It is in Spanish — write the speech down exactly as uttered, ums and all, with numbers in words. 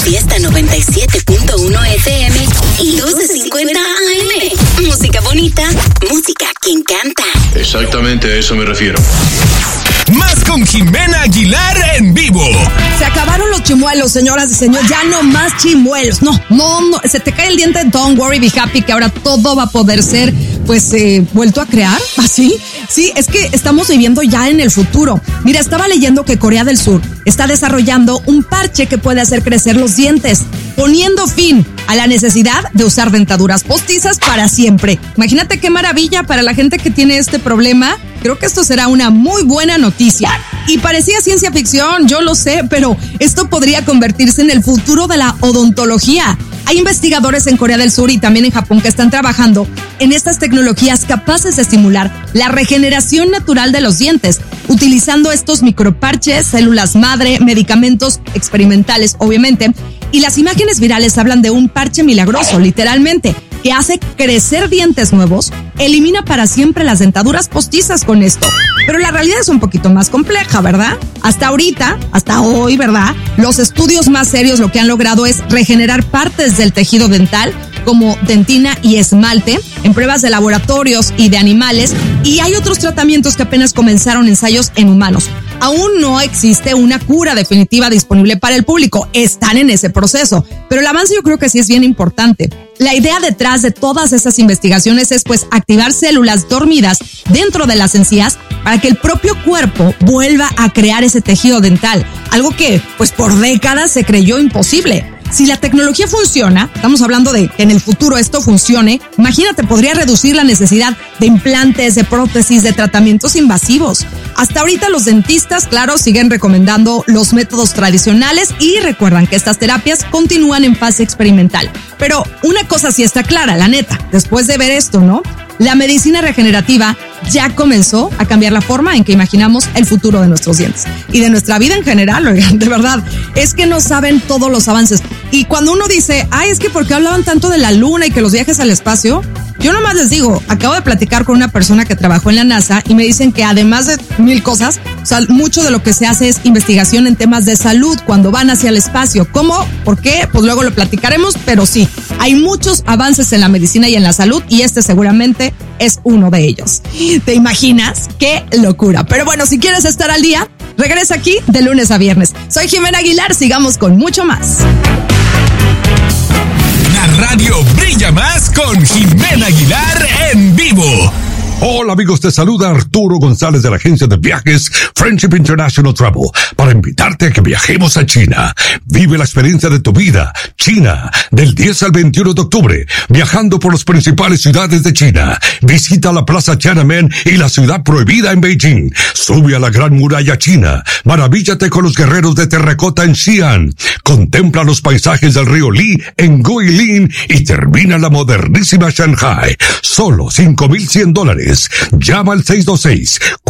Fiesta noventa y siete punto uno F M y doce cincuenta A M. Música bonita, música que encanta. Exactamente a eso me refiero. Más con Jimena Aguilar en vivo. Se acabaron los chimuelos, señoras y señores. Ya no más chimuelos. No, no, no. Se te cae el diente. Don't worry, be happy, que ahora todo va a poder ser, pues, eh, vuelto a crear. ¿Así? Sí, es que estamos viviendo ya en el futuro. Mira, estaba leyendo que Corea del Sur está desarrollando un parche que puede hacer crecer los dientes, poniendo fin a la necesidad de usar dentaduras postizas para siempre. Imagínate qué maravilla para la gente que tiene este problema. Creo que esto será una muy buena noticia. Y parecía ciencia ficción, yo lo sé, pero esto podría convertirse en el futuro de la odontología. Hay investigadores en Corea del Sur y también en Japón que están trabajando en estas tecnologías capaces de estimular la regeneración natural de los dientes, utilizando estos microparches, células madre, medicamentos experimentales, obviamente. Y las imágenes virales hablan de un parche milagroso, literalmente, que hace crecer dientes nuevos, elimina para siempre las dentaduras postizas con esto. Pero la realidad es un poquito más compleja, ¿verdad? Hasta ahorita, hasta hoy, ¿verdad? Los estudios más serios lo que han logrado es regenerar partes del tejido dental, como dentina y esmalte, en pruebas de laboratorios y de animales, y hay otros tratamientos que apenas comenzaron ensayos en humanos. Aún no existe una cura definitiva disponible para el público, están en ese proceso, pero el avance yo creo que sí es bien importante. La idea detrás de todas esas investigaciones es pues activar células dormidas dentro de las encías para que el propio cuerpo vuelva a crear ese tejido dental, algo que pues por décadas se creyó imposible. Si la tecnología funciona, estamos hablando de que en el futuro esto funcione, imagínate, podría reducir la necesidad de implantes, de prótesis, de tratamientos invasivos. Hasta ahorita los dentistas, claro, siguen recomendando los métodos tradicionales y recuerdan que estas terapias continúan en fase experimental. Pero una cosa sí está clara, la neta, después de ver esto, ¿no? La medicina regenerativa ya comenzó a cambiar la forma en que imaginamos el futuro de nuestros dientes y de nuestra vida en general, oigan, de verdad, es que no saben todos los avances. Y cuando uno dice, ay, es que ¿por qué hablaban tanto de la luna y que los viajes al espacio? Yo nomás les digo, acabo de platicar con una persona que trabajó en la NASA y me dicen que además de mil cosas, o sea, mucho de lo que se hace es investigación en temas de salud cuando van hacia el espacio. ¿Cómo? ¿Por qué? Pues luego lo platicaremos, pero sí, hay muchos avances en la medicina y en la salud y este seguramente es uno de ellos. ¿Te imaginas? ¡Qué locura! Pero bueno, si quieres estar al día, regresa aquí de lunes a viernes. Soy Jimena Aguilar, sigamos con mucho más. La radio brilla más con Jimena Aguilar en vivo. Hola amigos, te saluda Arturo González de la agencia de viajes Friendship International Travel para invitarte a que viajemos a China. Vive la experiencia de tu vida. China, del diez al veintiuno de octubre, viajando por las principales ciudades de China. Visita la Plaza Tiananmen y la Ciudad Prohibida en Beijing. Sube a la Gran Muralla China. Maravíllate con los guerreros de terracota en Xi'an. Contempla los paisajes del río Li en Guilin y termina la modernísima Shanghai. Solo cinco mil cien dólares. Llama al seis dos seis